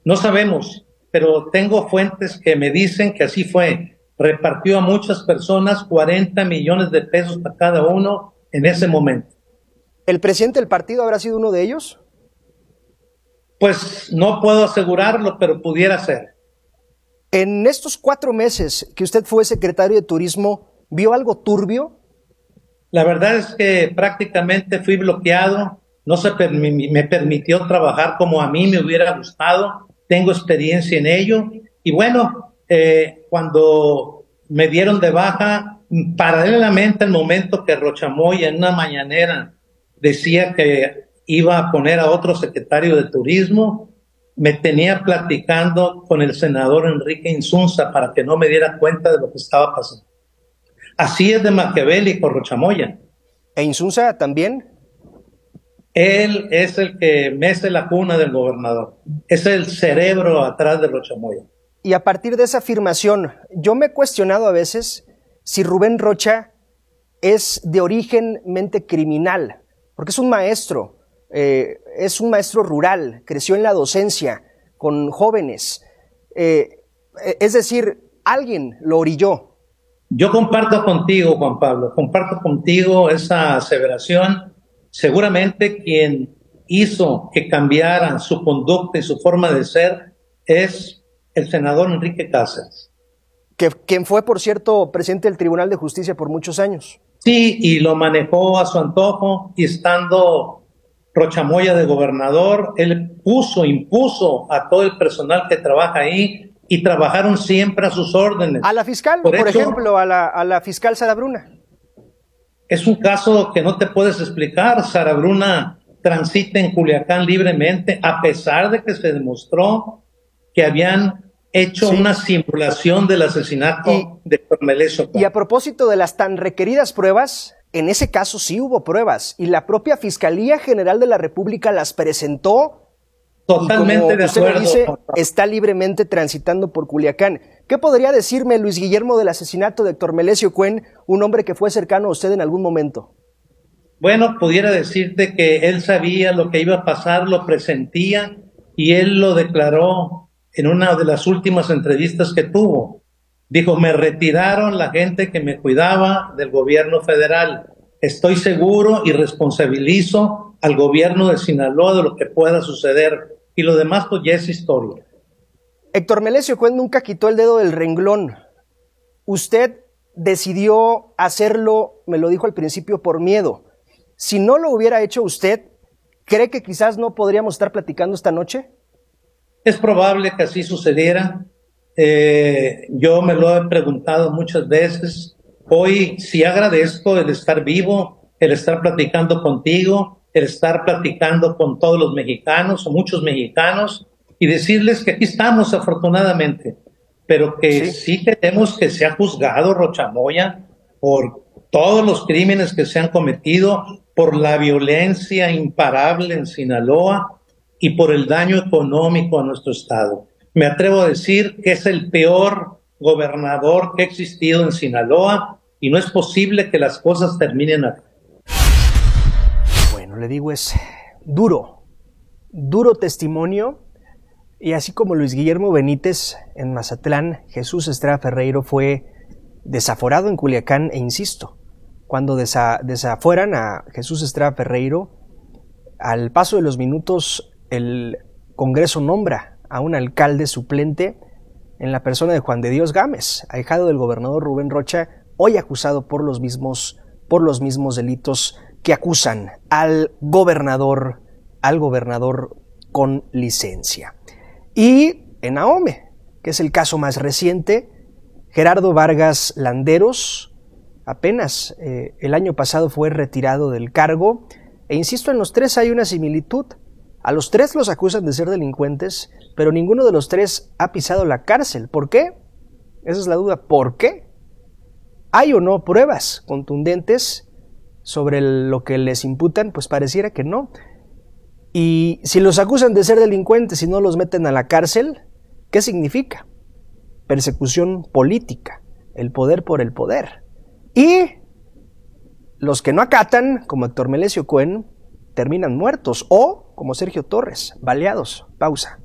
No sabemos, pero tengo fuentes que me dicen que así fue. Repartió a muchas personas 40 millones de pesos para cada uno en ese momento. ¿El presidente del partido habrá sido uno de ellos? Pues no puedo asegurarlo, pero pudiera ser. En estos 4 meses que usted fue secretario de Turismo, ¿vio algo turbio? La verdad es que prácticamente fui bloqueado, no me permitió trabajar como a mí me hubiera gustado, tengo experiencia en ello, y bueno, cuando me dieron de baja, paralelamente al momento que Rochamoya en una mañanera decía que iba a poner a otro secretario de Turismo, me tenía platicando con el senador Enrique Insunza para que no me diera cuenta de lo que estaba pasando. Así es de maquiavélico Rochamoya. ¿E Insunza también? Él es el que mece la cuna del gobernador. Es el cerebro atrás de Rochamoya. Y a partir de esa afirmación, yo me he cuestionado a veces si Rubén Rocha es de origen mente criminal, porque es un maestro rural, creció en la docencia con jóvenes. Es decir, alguien lo orilló. Yo comparto contigo, Juan Pablo, comparto contigo esa aseveración. Seguramente quien hizo que cambiara su conducta y su forma de ser es el senador Enrique Cáceres. Quien fue, por cierto, presidente del Tribunal de Justicia por muchos años. Sí, y lo manejó a su antojo, y estando Rochamoya de gobernador, él impuso a todo el personal que trabaja ahí, y trabajaron siempre a sus órdenes. A la fiscal, por ejemplo, a la fiscal Sara Bruna. Es un caso que no te puedes explicar. Sara Bruna transita en Culiacán libremente, a pesar de que se demostró que habían hecho una simulación del asesinato de Cormelesio. Y a propósito de las tan requeridas pruebas, en ese caso sí hubo pruebas, y la propia Fiscalía General de la República las presentó. Totalmente de acuerdo. Dice, está libremente transitando por Culiacán. ¿Qué podría decirme, Luis Guillermo, del asesinato de Héctor Melesio Cuen, un hombre que fue cercano a usted en algún momento? Bueno, pudiera decirte que él sabía lo que iba a pasar, lo presentía, y él lo declaró en una de las últimas entrevistas que tuvo. Dijo, me retiraron la gente que me cuidaba del gobierno federal. Estoy seguro y responsabilizo al gobierno de Sinaloa de lo que pueda suceder. Y lo demás pues ya es historia. Héctor Melesio Cuen nunca quitó el dedo del renglón. Usted decidió hacerlo, me lo dijo al principio, por miedo. Si no lo hubiera hecho usted, ¿cree que quizás no podríamos estar platicando esta noche? Es probable que así sucediera. Yo me lo he preguntado muchas veces. Hoy sí agradezco el estar vivo, el estar platicando contigo, el estar platicando con todos los mexicanos o muchos mexicanos, y decirles que aquí estamos afortunadamente, pero que sí tenemos que ser juzgado Rochamoya por todos los crímenes que se han cometido, por la violencia imparable en Sinaloa y por el daño económico a nuestro estado. Me atrevo a decir que es el peor gobernador que ha existido en Sinaloa, y no es posible que las cosas terminen así. Bueno, le digo, es duro testimonio, y así como Luis Guillermo Benítez en Mazatlán, Jesús Estrada Ferreiro fue desaforado en Culiacán, e insisto, cuando desafueran a Jesús Estrada Ferreiro, al paso de los minutos el Congreso nombra a un alcalde suplente en la persona de Juan de Dios Gámez, ahijado del gobernador Rubén Rocha, hoy acusado por los mismos delitos que acusan al gobernador con licencia. Y en Ahome, que es el caso más reciente, Gerardo Vargas Landeros, apenas el año pasado fue retirado del cargo, e insisto, en los tres hay una similitud. A los tres los acusan de ser delincuentes, pero ninguno de los tres ha pisado la cárcel. ¿Por qué? Esa es la duda. ¿Por qué? ¿Hay o no pruebas contundentes sobre lo que les imputan? Pues pareciera que no. Y si los acusan de ser delincuentes y no los meten a la cárcel, ¿qué significa? Persecución política, el poder por el poder. Y los que no acatan, como Héctor Melesio Cuen, terminan muertos, o como Sergio Torres, baleados. Pausa.